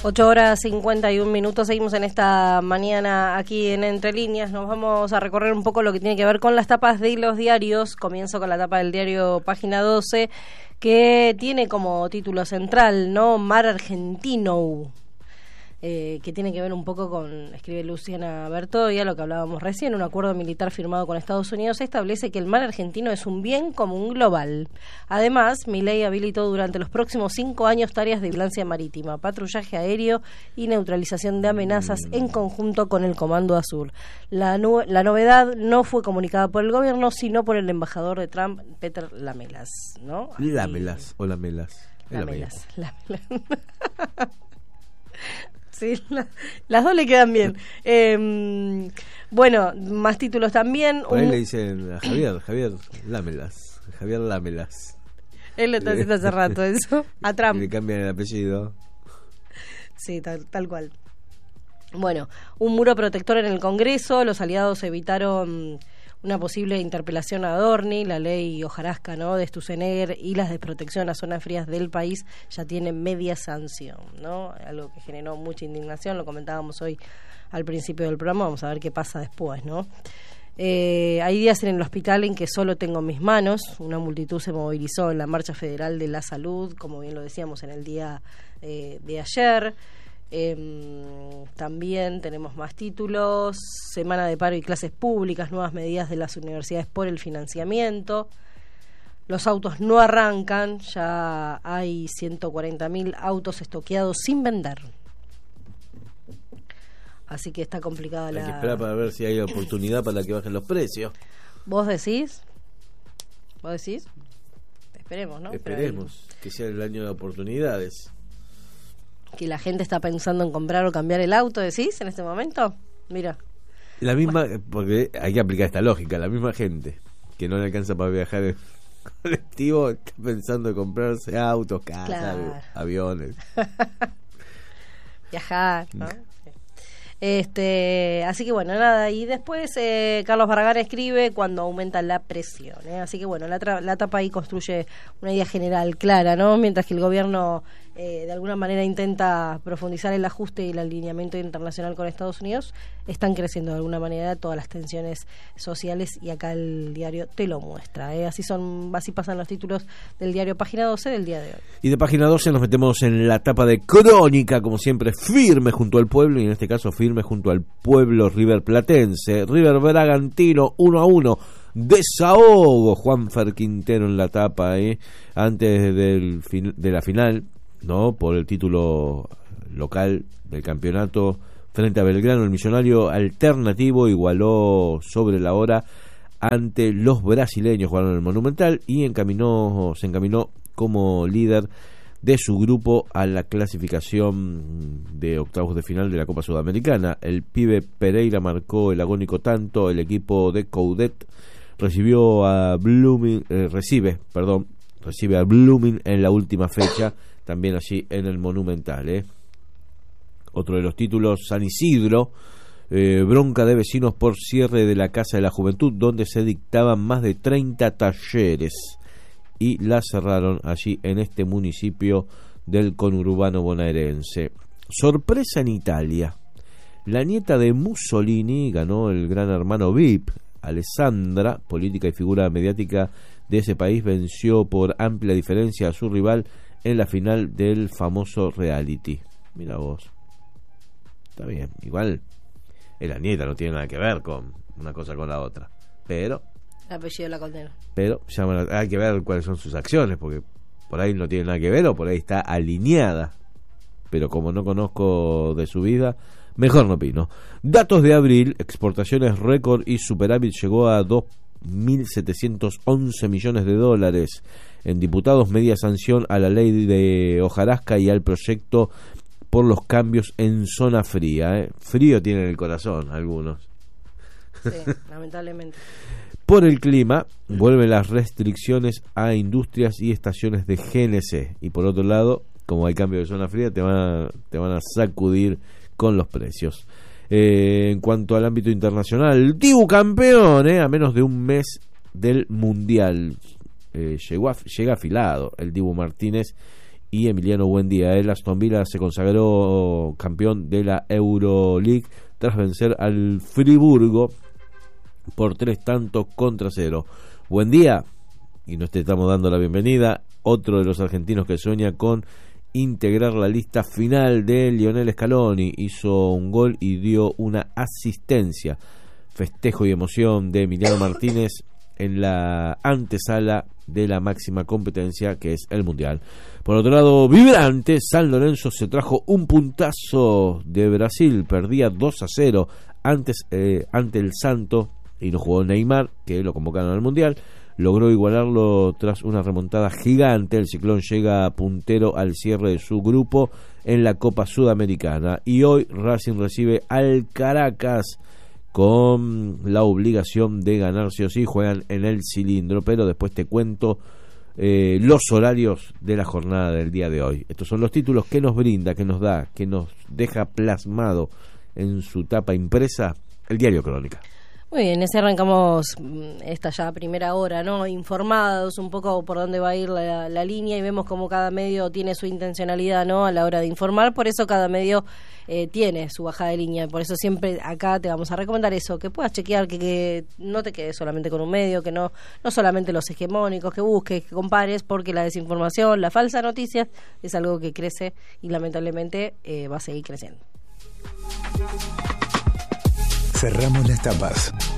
8:51, seguimos en esta mañana aquí en Entre Líneas. Nos vamos a recorrer un poco lo que tiene que ver con las tapas de los diarios. Comienzo con la tapa del diario Página 12, que tiene como título central, ¿no?, Mar Argentino, que tiene que ver un poco con, escribe Luciana Bertoia, lo que hablábamos recién. Un acuerdo militar firmado con Estados Unidos establece que el mar argentino es un bien común global. Además, Milei habilitó durante los próximos 5 años tareas de vigilancia marítima, patrullaje aéreo y neutralización de amenazas en conjunto con el Comando Azul. La novedad no fue comunicada por el gobierno, sino por el embajador de Trump, Peter Lamelas, ¿no? Lamelas o Lamelas. Lamelas. Sí, las dos le quedan bien. Bueno, más títulos también. Por ahí le dicen a Javier Lamelas. Javier Lamelas. Él lo está haciendo hace rato eso. A Trump. Y le cambian el apellido. Sí, tal cual. Bueno, un muro protector en el Congreso. Los aliados evitaron una posible interpelación a Adorni. La ley hojarasca, ¿no?, de Sturzenegger y las de protección a zonas frías del país ya tienen media sanción, ¿no? Algo que generó mucha indignación, lo comentábamos hoy al principio del programa. Vamos a ver qué pasa después, ¿no? Hay días en el hospital en que solo tengo mis manos. Una multitud se movilizó en la Marcha Federal de la Salud, como bien lo decíamos en el día de ayer. También tenemos más títulos. Semana de paro y clases públicas, nuevas medidas de las universidades por el financiamiento. Los autos no arrancan, ya hay 140.000 autos estoqueados sin vender. Así que está complicada Hay que esperar para ver si hay oportunidad para que bajen los precios. ¿Vos decís? Esperemos, ¿no? Esperemos que sea el año de oportunidades. Que la gente está pensando en comprar o cambiar el auto, ¿decís, en este momento? Mira. La misma, porque hay que aplicar esta lógica, la misma gente que no le alcanza para viajar en colectivo está pensando en comprarse autos, casas, claro, aviones. Viajar, ¿no? Así que bueno, nada, y después Carlos Barragán escribe cuando aumenta la presión, así que bueno, la tapa ahí construye una idea general clara, ¿no? Mientras que el gobierno de alguna manera intenta profundizar el ajuste y el alineamiento internacional con Estados Unidos, están creciendo de alguna manera todas las tensiones sociales, y acá el diario te lo muestra, así pasan los títulos del diario Página 12 del día de hoy. Y de Página 12 nos metemos en la tapa de Crónica, como siempre, firme junto al pueblo, y en este caso firme junto al pueblo riverplatense. River Bragantino 1-1, desahogo Juanfer Quintero en la tapa, antes de la final, ¿no?, por el título local del campeonato frente a Belgrano. El millonario alternativo igualó sobre la hora ante los brasileños, jugaron en el Monumental, y se encaminó como líder de su grupo a la clasificación de octavos de final de la Copa Sudamericana. El pibe Pereira marcó el agónico tanto. El equipo de Coudet recibe a Blooming en la última fecha, también allí en el Monumental. Otro de los títulos, San Isidro, bronca de vecinos por cierre de la Casa de la Juventud, donde se dictaban más de 30 talleres, y la cerraron allí en este municipio del conurbano bonaerense. Sorpresa en Italia. La nieta de Mussolini ganó el Gran Hermano VIP. Alessandra, política y figura mediática de ese país, venció por amplia diferencia a su rival en la final del famoso reality. Mira vos. Está bien, igual es la nieta, no tiene nada que ver con una cosa con la otra. Pero el apellido de la condena. Pero hay que ver cuáles son sus acciones, porque por ahí no tiene nada que ver, o por ahí está alineada. Pero como no conozco de su vida, mejor no opino. Datos de abril, exportaciones récord y superávit llegó a 2.711 millones de dólares. En diputados, media sanción a la ley de hojarasca y al proyecto por los cambios en zona fría. Frío tienen el corazón algunos. Sí, lamentablemente. Por el clima, vuelven las restricciones a industrias y estaciones de GNC. Y por otro lado, como hay cambio de zona fría, te van a sacudir con los precios. En cuanto al ámbito internacional, Dibu campeón, a menos de un mes del Mundial. Llega afilado el Dibu Martínez y Emiliano Buendía. El Aston Villa se consagró campeón de la Euroleague tras vencer al Friburgo por 3-0. Buendía, y nos te estamos dando la bienvenida, otro de los argentinos que sueña con integrar la lista final de Lionel Scaloni. Hizo un gol y dio una asistencia. Festejo y emoción de Emiliano Martínez en la antesala de la máxima competencia, que es el Mundial. Por otro lado, vibrante, San Lorenzo se trajo un puntazo de Brasil, perdía 2-0 ante el Santo, y no jugó Neymar, que lo convocaron al Mundial. Logró igualarlo tras una remontada gigante. El Ciclón llega puntero al cierre de su grupo en la Copa Sudamericana, y hoy Racing recibe al Caracas con la obligación de ganar sí o sí. Juegan en el Cilindro, pero después te cuento los horarios de la jornada del día de hoy. Estos son los títulos que nos brinda, que nos da, que nos deja plasmado en su tapa impresa el diario Crónica. Muy bien, así arrancamos esta ya primera hora, ¿no? Informados un poco por dónde va a ir la línea, y vemos cómo cada medio tiene su intencionalidad, ¿no? A la hora de informar. Por eso cada medio tiene su bajada de línea. Por eso siempre acá te vamos a recomendar eso, que puedas chequear, que no te quedes solamente con un medio, que no solamente los hegemónicos, que busques, que compares, porque la desinformación, la falsa noticia es algo que crece y lamentablemente va a seguir creciendo. Cerramos las tapas.